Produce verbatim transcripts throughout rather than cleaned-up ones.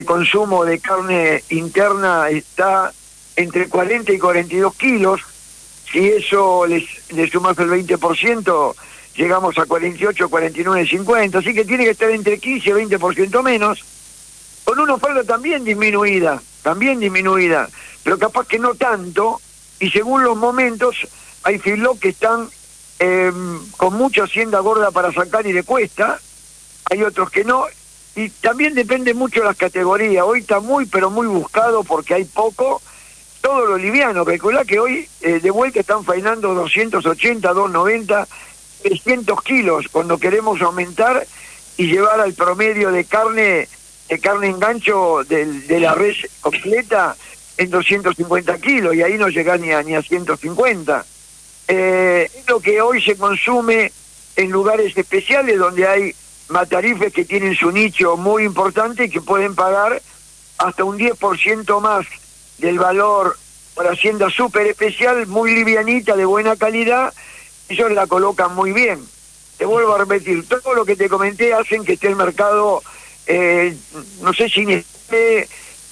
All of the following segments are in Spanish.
consumo de carne interna está entre cuarenta y cuarenta y dos kilos. Si eso les, le sumas el veinte por ciento, llegamos a cuarenta y ocho, cuarenta y nueve, cincuenta. Así que tiene que estar entre quince y veinte por ciento menos, con una oferta también disminuida, también disminuida, pero capaz que no tanto, y según los momentos, hay feedlot que están eh, con mucha hacienda gorda para sacar y le cuesta, hay otros que no, y también depende mucho de las categorías. Hoy está muy, pero muy buscado porque hay poco, todo lo liviano. Calculá que hoy eh, de vuelta están faenando doscientos ochenta, doscientos noventa, trescientos kilos, cuando queremos aumentar y llevar al promedio de carne, de carne en gancho de, de la res completa en doscientos cincuenta kilos, y ahí no llega ni a, ni a ciento cincuenta. Eh, es lo que hoy se consume en lugares especiales donde hay matarifes que tienen su nicho muy importante y que pueden pagar hasta un diez por ciento más del valor por hacienda súper especial, muy livianita, de buena calidad. Ellos la colocan muy bien. Te vuelvo a repetir, todo lo que te comenté hacen que esté el mercado, eh, no sé si esté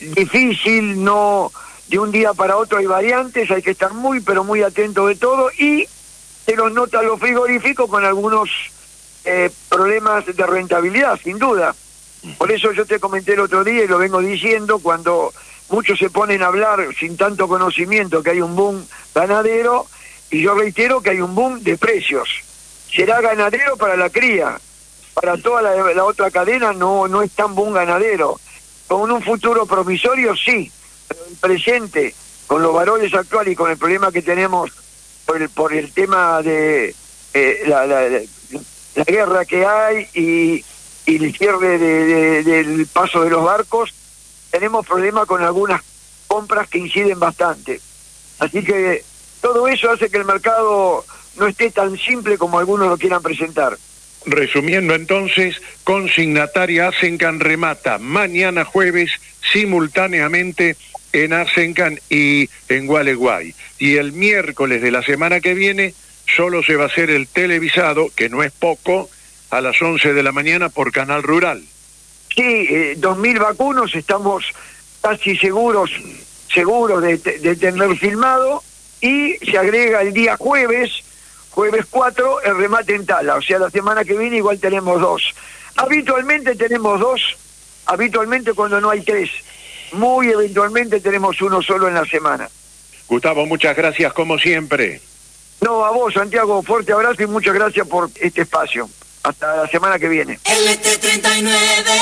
difícil, no, de un día para otro hay variantes, hay que estar muy, pero muy atento de todo, y se los nota los frigoríficos con algunos eh, problemas de rentabilidad, sin duda. Por eso yo te comenté el otro día y lo vengo diciendo, cuando muchos se ponen a hablar sin tanto conocimiento que hay un boom ganadero, y yo reitero que hay un boom de precios. Será ganadero para la cría, para toda la, la otra cadena no, no es tan boom ganadero. Con un futuro promisorio sí, pero el presente, con los valores actuales y con el problema que tenemos por el, por el tema de eh, la, la, la, la guerra que hay y, y el cierre de, de, del paso de los barcos, tenemos problemas con algunas compras que inciden bastante. Así que todo eso hace que el mercado no esté tan simple como algunos lo quieran presentar. Resumiendo entonces, consignataria Asencan remata mañana jueves simultáneamente en Asencan y en Gualeguay. Y el miércoles de la semana que viene solo se va a hacer el televisado, que no es poco, a las once de la mañana por Canal Rural. Sí, eh, dos mil vacunos, estamos casi seguros, seguros de, de tener filmado, y se agrega el día jueves, jueves cuatro, el remate en Tala. O sea, la semana que viene igual tenemos dos. Habitualmente tenemos dos, habitualmente cuando no hay tres. Muy eventualmente tenemos uno solo en la semana. Gustavo, muchas gracias como siempre. No, a vos, Santiago, fuerte abrazo y muchas gracias por este espacio. Hasta la semana que viene. L T treinta y nueve.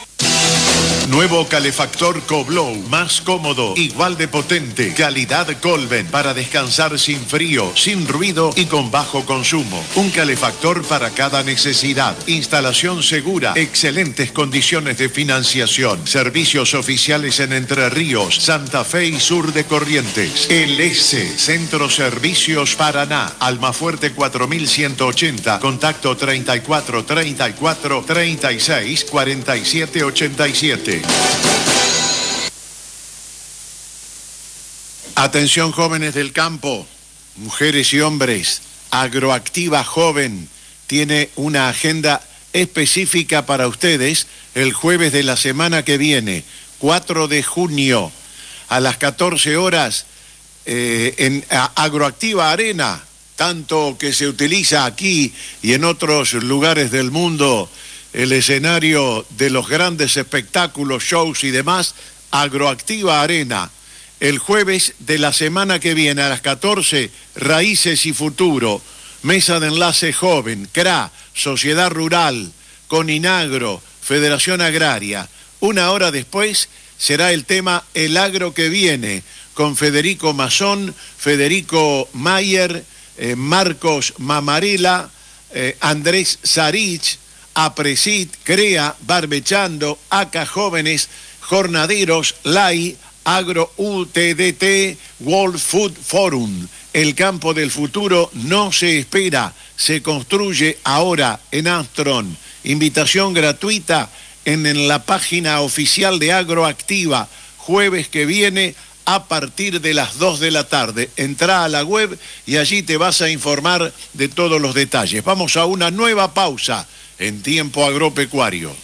Nuevo calefactor Coblow, más cómodo, igual de potente, calidad Colven, para descansar sin frío, sin ruido y con bajo consumo. Un calefactor para cada necesidad. Instalación segura, excelentes condiciones de financiación. Servicios oficiales en Entre Ríos, Santa Fe y sur de Corrientes. El S, Centro Servicios Paraná, Almafuerte cuatro mil ciento ochenta, contacto treinta y cuatro, treinta y cuatro, treinta y seis, cuarenta y siete, ochenta y siete. Atención, jóvenes del campo, mujeres y hombres. Agroactiva Joven tiene una agenda específica para ustedes el jueves de la semana que viene, cuatro de junio, a las catorce horas, eh, en Agroactiva Arena, tanto que se utiliza aquí y en otros lugares del mundo, el escenario de los grandes espectáculos, shows y demás. Agroactiva Arena, el jueves de la semana que viene a las catorce, Raíces y Futuro, Mesa de Enlace Joven, C R A, Sociedad Rural, Coninagro, Federación Agraria. Una hora después será el tema El Agro que Viene, con Federico Mazón, Federico Mayer, eh, Marcos Mamarela, eh, Andrés Sarich, Apresit, CREA, Barbechando, ACA Jóvenes, Jornaderos, L A I, Agro U T D T, World Food Forum. El campo del futuro no se espera, se construye ahora en Armstrong. Invitación gratuita en, en la página oficial de Agroactiva, jueves que viene a partir de las dos de la tarde. Entrá a la web y allí te vas a informar de todos los detalles. Vamos a una nueva pausa en Tiempo Agropecuario.